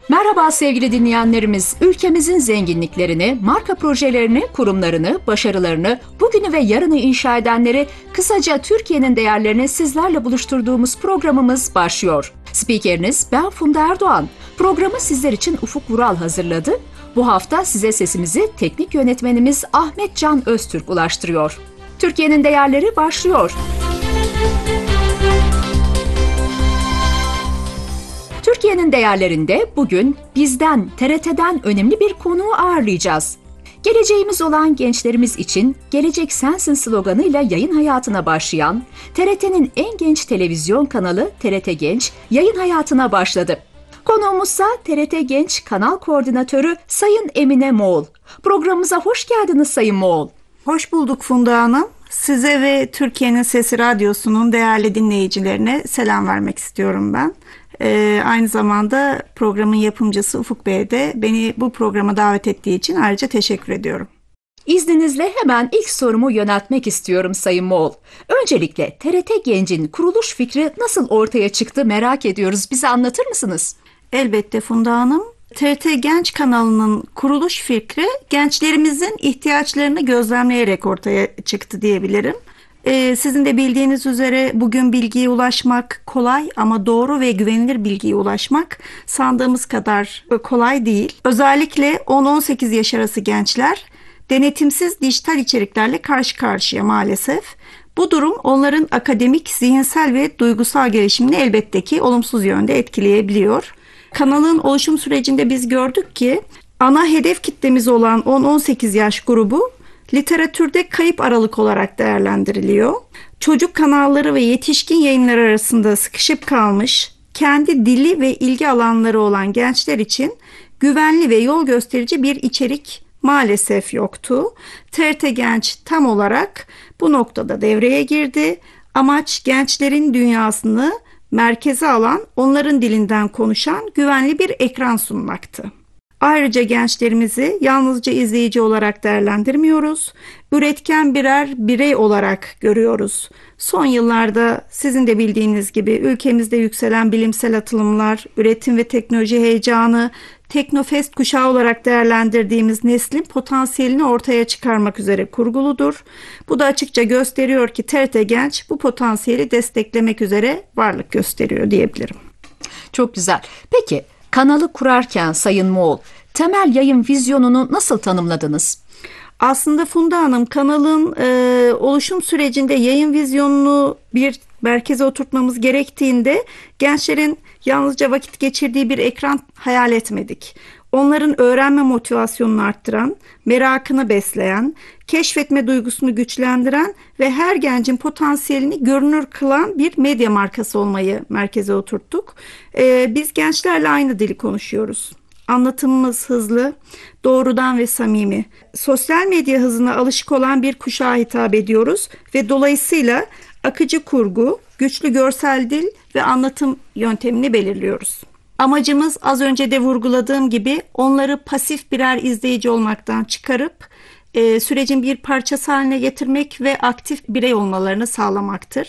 Merhaba sevgili dinleyenlerimiz. Ülkemizin zenginliklerini, marka projelerini, kurumlarını, başarılarını, bugünü ve yarını inşa edenleri, kısaca Türkiye'nin değerlerini sizlerle buluşturduğumuz programımız başlıyor. Spikeriniz ben Funda Erdoğan. Programı sizler için Ufuk Vural hazırladı. Bu hafta size sesimizi teknik yönetmenimiz Ahmet Can Öztürk ulaştırıyor. Türkiye'nin değerleri başlıyor. Türkiye'nin değerlerinde bugün bizden, TRT'den önemli bir konuğu ağırlayacağız. Geleceğimiz olan gençlerimiz için Gelecek Sensin sloganıyla yayın hayatına başlayan, TRT'nin en genç televizyon kanalı TRT Genç yayın hayatına başladı. Konuğumuzsa TRT Genç Kanal Koordinatörü Sayın Emine Moğol. Programımıza hoş geldiniz Sayın Moğol. Hoş bulduk Funda Hanım. Size ve Türkiye'nin Sesi Radyosu'nun değerli dinleyicilerine selam vermek istiyorum ben. Aynı zamanda programın yapımcısı Ufuk Bey'e de beni bu programa davet ettiği için ayrıca teşekkür ediyorum. İzninizle hemen ilk sorumu yöneltmek istiyorum Sayın Moğol. Öncelikle TRT Genç'in kuruluş fikri nasıl ortaya çıktı merak ediyoruz. Bize anlatır mısınız? Elbette Funda Hanım. TRT Genç kanalının kuruluş fikri gençlerimizin ihtiyaçlarını gözlemleyerek ortaya çıktı diyebilirim. Sizin de bildiğiniz üzere bugün bilgiye ulaşmak kolay ama doğru ve güvenilir bilgiye ulaşmak sandığımız kadar kolay değil. Özellikle 10-18 yaş arası gençler denetimsiz dijital içeriklerle karşı karşıya maalesef. Bu durum onların akademik, zihinsel ve duygusal gelişimini elbette ki olumsuz yönde etkileyebiliyor. Kanalın oluşum sürecinde biz gördük ki ana hedef kitlemiz olan 10-18 yaş grubu literatürde kayıp aralık olarak değerlendiriliyor. Çocuk kanalları ve yetişkin yayınlar arasında sıkışıp kalmış, kendi dili ve ilgi alanları olan gençler için güvenli ve yol gösterici bir içerik maalesef yoktu. TRT Genç tam olarak bu noktada devreye girdi. Amaç gençlerin dünyasını merkeze alan, onların dilinden konuşan güvenli bir ekran sunmaktı. Ayrıca gençlerimizi yalnızca izleyici olarak değerlendirmiyoruz, üretken birer birey olarak görüyoruz. Son yıllarda sizin de bildiğiniz gibi ülkemizde yükselen bilimsel atılımlar, üretim ve teknoloji heyecanı, teknofest kuşağı olarak değerlendirdiğimiz neslin potansiyelini ortaya çıkarmak üzere kurguludur. Bu da açıkça gösteriyor ki TRT Genç bu potansiyeli desteklemek üzere varlık gösteriyor diyebilirim. Çok güzel. Peki kanalı kurarken Sayın Moğol, temel yayın vizyonunu nasıl tanımladınız? Aslında Funda Hanım kanalın oluşum sürecinde yayın vizyonunu bir merkeze oturtmamız gerektiğinde gençlerin yalnızca vakit geçirdiği bir ekran hayal etmedik. Onların öğrenme motivasyonunu arttıran, merakını besleyen, keşfetme duygusunu güçlendiren ve her gencin potansiyelini görünür kılan bir medya markası olmayı merkeze oturttuk. Biz gençlerle aynı dili konuşuyoruz. Anlatımımız hızlı, doğrudan ve samimi. Sosyal medya hızına alışık olan bir kuşağa hitap ediyoruz ve dolayısıyla akıcı kurgu, güçlü görsel dil ve anlatım yöntemini belirliyoruz. Amacımız az önce de vurguladığım gibi onları pasif birer izleyici olmaktan çıkarıp sürecin bir parçası haline getirmek ve aktif birey olmalarını sağlamaktır.